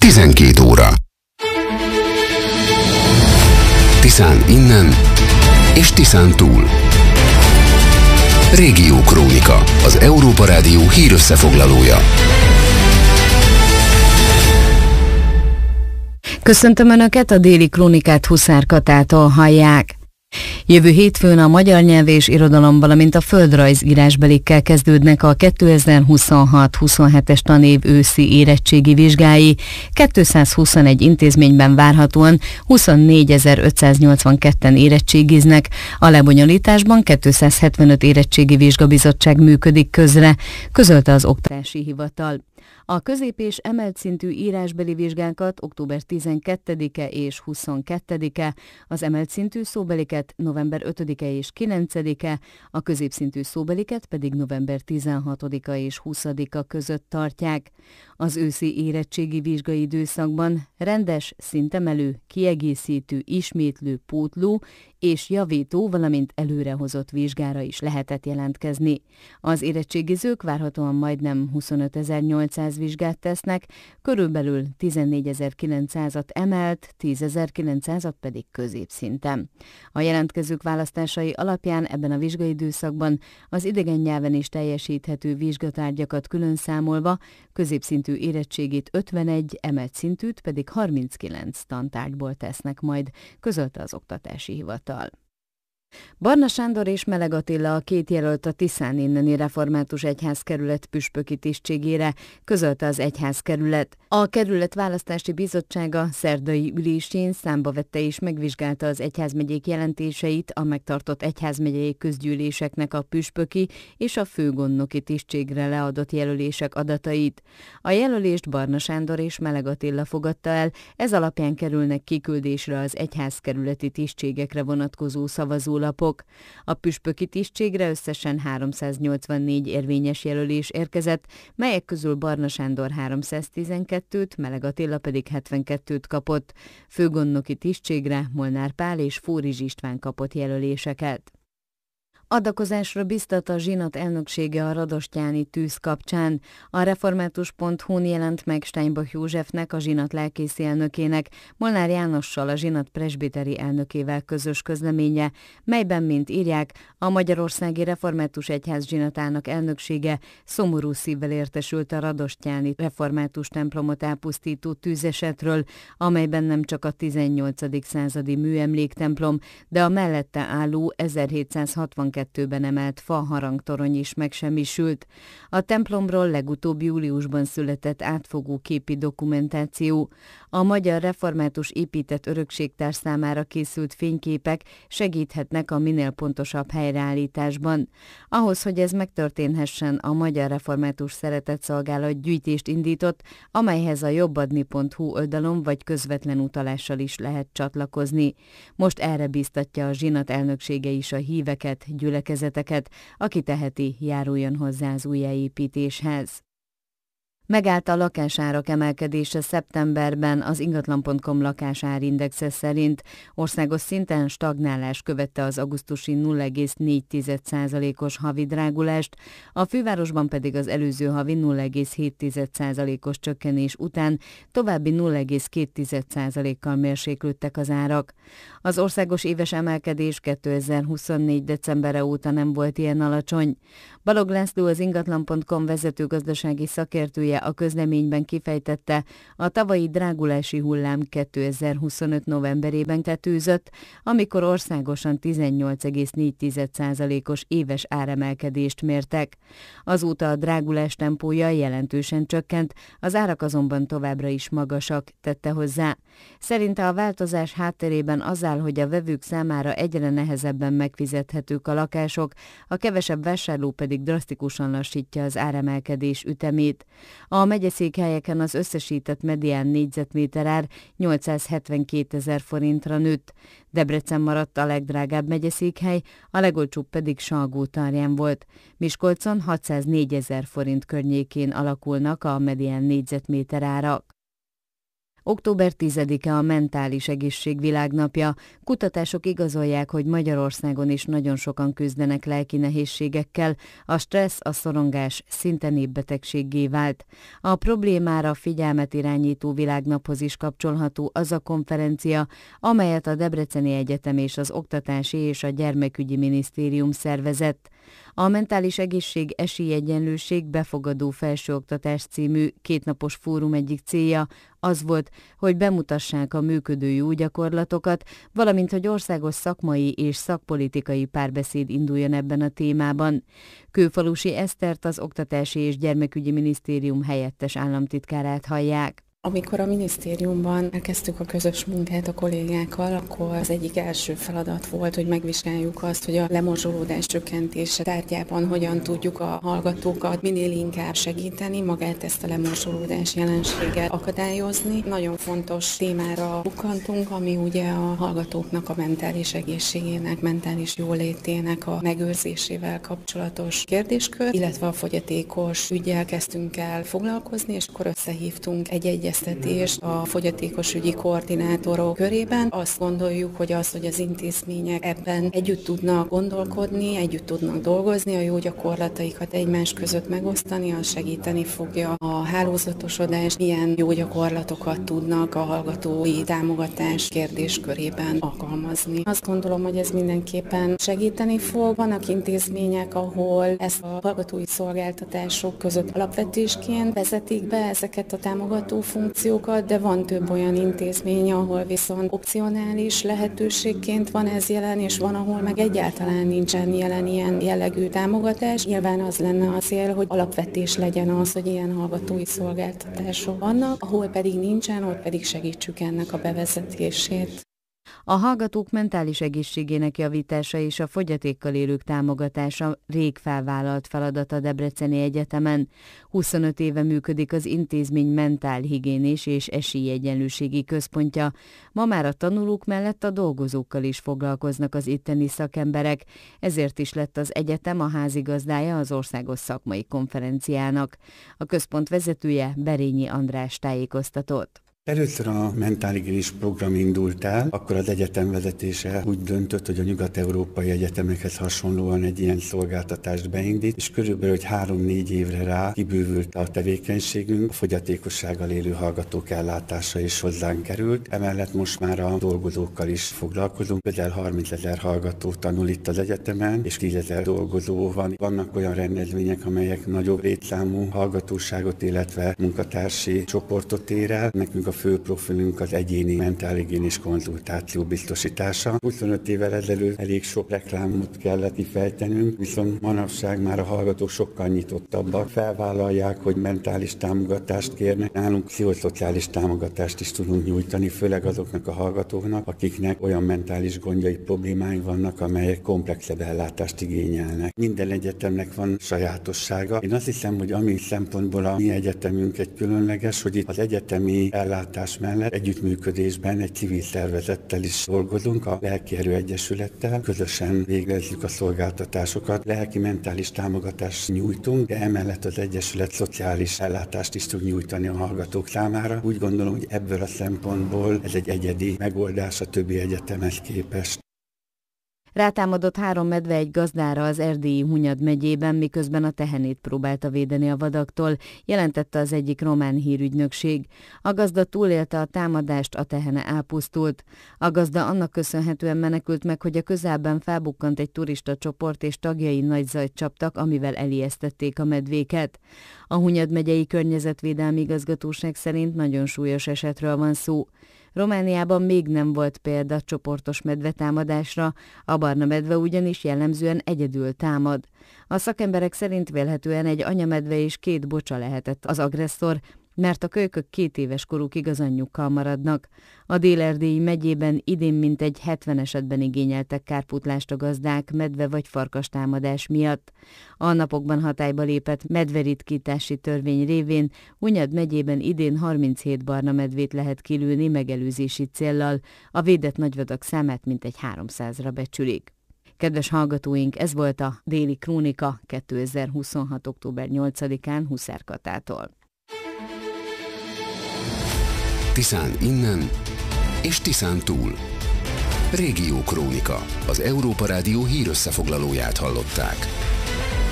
12 óra. Tiszán innen és Tiszán túl. Régiókrónika, az Európa Rádió hírösszefoglalója. Köszöntöm Önöket, a déli krónikát Huszár Katától hallják. Jövő hétfőn a magyar nyelv és irodalom, valamint a földrajz írásbelikkel kezdődnek a 2026-27-es tanév őszi érettségi vizsgái. 221 intézményben várhatóan 24.582-en érettségiznek. A lebonyolításban 275 érettségi vizsgabizottság működik közre, közölte az Oktatási Hivatal. A közép- és emelt szintű írásbeli vizsgákat október 12-e és 22-e, az emelt szintű szóbeliket november 5-e és 9-e, a középszintű szóbeliket pedig november 16-a és 20-a között tartják. Az őszi érettségi vizsgai időszakban rendes, szintemelő, kiegészítő, ismétlő, pótló és javító, valamint előrehozott vizsgára is lehetett jelentkezni. Az érettségizők várhatóan majdnem 25.800 vizsgát tesznek, körülbelül 14.900-at emelt, 10.900-at pedig középszinten. A jelentkezők választásai alapján ebben a vizsgai időszakban az idegen nyelven is teljesíthető vizsgatárgyakat külön számolva középszintű érettségét 51, emelt szintűt pedig 39 tantárgyból tesznek majd, közölte az Oktatási Hivatal. Barna Sándor és Meleg Attila, a két jelölt a Tiszán inneni református egyházkerület püspöki tisztségére, közölte az egyházkerület. A kerület választási bizottsága szerdai ülésén számba vette és megvizsgálta az egyházmegyék jelentéseit a megtartott egyházmegyei közgyűléseknek a püspöki és a főgondnoki tisztségre leadott jelölések adatait. A jelölést Barna Sándor és Meleg Attila fogadta el, ez alapján kerülnek kiküldésre az egyházkerületi tisztségekre vonatkozó szavazólapok. A püspöki tisztségre összesen 384 érvényes jelölés érkezett, melyek közül Barna Sándor 312-t, Meleg Attila pedig 72-t kapott. Főgondnoki tisztségre Molnár Pál és Fórizs István kapott jelöléseket. Adakozásra biztat a zsinat elnöksége a radostyáni tűz kapcsán. A református.hu-n jelent meg Steinbach Józsefnek, a zsinat lelkészi elnökének, Molnár Jánossal, a zsinat presbiteri elnökével közös közleménye, melyben, mint írják, a Magyarországi Református Egyház zsinatának elnöksége szomorú szívvel értesült a radostyáni református templomot elpusztító tűzesetről, amelyben nem csak a 18. századi műemléktemplom, de a mellette álló 1762-ben emelt fa harangtorony is megsemmisült. A templomról legutóbb júliusban született átfogó képi dokumentáció. A Magyar Református Épített Örökségtár számára készült fényképek segíthetnek a minél pontosabb helyreállításban. Ahhoz, hogy ez megtörténhessen, a Magyar Református Szeretetszolgálat gyűjtést indított, amelyhez a jobbadni.hu oldalon vagy közvetlen utalással is lehet csatlakozni. Most erre bíztatja a zsinat elnöksége is a híveket, gyülekezeteket, aki teheti, járuljon hozzá az újjáépítéshez. Megállt a lakásárak emelkedése szeptemberben, az ingatlan.com lakásárindexe szerint. Országos szinten stagnálás követte az augusztusi 0,4%-os havi drágulást, a fővárosban pedig az előző havi 0,7%-os csökkenés után további 0,2%-kal mérséklődtek az árak. Az országos éves emelkedés 2024. decembere óta nem volt ilyen alacsony. Balog László, az ingatlan.com vezető gazdasági szakértője a közleményben kifejtette, a tavalyi drágulási hullám 2025. novemberében tetőzött, amikor országosan 18,4%-os éves áremelkedést mértek. Azóta a drágulás tempója jelentősen csökkent, az árak azonban továbbra is magasak, tette hozzá. Szerinte a változás hátterében az áll, hogy a vevők számára egyre nehezebben megfizethetők a lakások, a kevesebb vásárló pedig drasztikusan lassítja az áremelkedés ütemét. A megyeszékhelyeken az összesített medián négyzetméter ár 872 000 forintra nőtt. Debrecen maradt a legdrágább megyeszékhely, a legolcsóbb pedig Salgótarján volt. Miskolcon 604 000 forint környékén alakulnak a medián négyzetméter árak. Október 10-e a mentális egészség világnapja. Kutatások igazolják, hogy Magyarországon is nagyon sokan küzdenek lelki nehézségekkel. A stressz, a szorongás szinte népbetegséggé vált. A problémára figyelmet irányító világnaphoz is kapcsolható az a konferencia, amelyet a Debreceni Egyetem és az Oktatási és a Gyermekügyi Minisztérium szervezett. A mentális egészség, esélyegyenlőség, befogadó felsőoktatás című kétnapos fórum egyik célja az volt, hogy bemutassák a működő jó gyakorlatokat, valamint hogy országos szakmai és szakpolitikai párbeszéd induljon ebben a témában. Kőfalusi Esztert, az Oktatási és Gyermekügyi Minisztérium helyettes államtitkárát hallják. Amikor a minisztériumban elkezdtük a közös munkát a kollégákkal, akkor az egyik első feladat volt, hogy megvizsgáljuk azt, hogy a lemorzsolódás csökkentése tárgyában hogyan tudjuk a hallgatókat minél inkább segíteni, magát ezt a lemorzsolódás jelenséget akadályozni. Nagyon fontos témára bukkantunk, ami ugye a hallgatóknak a mentális egészségének, mentális jólétének a megőrzésével kapcsolatos kérdéskör, illetve a fogyatékos üggyel kezdtünk el foglalkozni, és akkor összehívtunk egy a fogyatékos ügyi koordinátorok körében. Azt gondoljuk, hogy az intézmények ebben együtt tudnak gondolkodni, együtt tudnak dolgozni, a jó gyakorlataikat egymás között megosztani, az segíteni fogja a hálózatosodást, milyen jó gyakorlatokat tudnak a hallgatói támogatás kérdéskörében alkalmazni. Azt gondolom, hogy ez mindenképpen segíteni fog. Vannak intézmények, ahol ezt a hallgatói szolgáltatások között alapvetésként vezetik be ezeket a támogató funkciókat, de van több olyan intézmény, ahol viszont opcionális lehetőségként van ez jelen, és van, ahol meg egyáltalán nincsen jelen ilyen jellegű támogatás. Nyilván az lenne a cél, hogy alapvetés legyen az, hogy ilyen hallgatói szolgáltatások vannak, ahol pedig nincsen, ott pedig segítsük ennek a bevezetését. A hallgatók mentális egészségének javítása és a fogyatékkal élők támogatása rég felvállalt feladat a Debreceni Egyetemen. 25 éve működik az intézmény mentálhigiénés és esélyegyenlőségi központja. Ma már a tanulók mellett a dolgozókkal is foglalkoznak az itteni szakemberek, ezért is lett az egyetem a házigazdája az országos szakmai konferenciának. A központ vezetője Berényi András tájékoztatott. Először a mentálhigiénés program indult el, akkor az egyetem vezetése úgy döntött, hogy a nyugat-európai egyetemekhez hasonlóan egy ilyen szolgáltatást beindít, és körülbelül 3-4 évre rá kibővült a tevékenységünk, a fogyatékossággal élő hallgatók ellátása is hozzánk került. Emellett most már a dolgozókkal is foglalkozunk, közel 30 000 hallgató tanul itt az egyetemen, és 10 000 dolgozó van. Vannak olyan rendezvények, amelyek nagyobb létszámú hallgatóságot, illetve munkatársi csoportot ér el. Nekünk a fő profilünk az egyéni mentálhigiénés konzultáció biztosítása. 25 évvel ezelőtt elég sok reklámot kellett kifejtenünk, viszont manapság már a hallgatók sokkal nyitottabbak, felvállalják, hogy mentális támogatást kérnek. Nálunk pszichoszociális támogatást is tudunk nyújtani, főleg azoknak a hallgatóknak, akiknek olyan mentális gondjai, problémái vannak, amelyek komplexebb ellátást igényelnek. Minden egyetemnek van sajátossága. Én azt hiszem, hogy ami szempontból a mi egyetemünk egy különleges, hogy itt az egyetemi ellátás mellett együttműködésben egy civil szervezettel is dolgozunk, a Lelkierő Egyesülettel. Közösen végezzük a szolgáltatásokat. Lelki-mentális támogatást nyújtunk, de emellett az Egyesület szociális ellátást is tud nyújtani a hallgatók számára. Úgy gondolom, hogy ebből a szempontból ez egy egyedi megoldás a többi egyetemhez képest. Rátámadott 3 medve egy gazdára az erdélyi Hunyad megyében, miközben a tehenét próbálta védeni a vadaktól, jelentette az egyik román hírügynökség. A gazda túlélte a támadást, a tehene elpusztult. A gazda annak köszönhetően menekült meg, hogy a közelben felbukkant egy turista csoport és tagjai nagy zajt csaptak, amivel elijesztették a medvéket. A Hunyad megyei környezetvédelmi igazgatóság szerint nagyon súlyos esetről van szó. Romániában még nem volt példa csoportos medvetámadásra, a barna medve ugyanis jellemzően egyedül támad. A szakemberek szerint vélhetően egy anyamedve és 2 bocsa lehetett az agresszor, mert a kölykök 2 éves korukig az anyjukkal maradnak. A Dél-Erdélyi megyében idén mintegy 70 esetben igényeltek kárpótlást a gazdák medve vagy farkas támadás miatt. A napokban hatályba lépett medveritkítási törvény révén Hunyad megyében idén 37 barna medvét lehet kilőni megelőzési céllal, a védett nagyvadak számát mintegy 300-ra becsülik. Kedves hallgatóink, ez volt a Déli Krónika 2026. október 8-án Huszár Katától. Tiszán innen és Tiszán túl. Régió Krónika, az Európa Rádió hírösszefoglalóját hallották.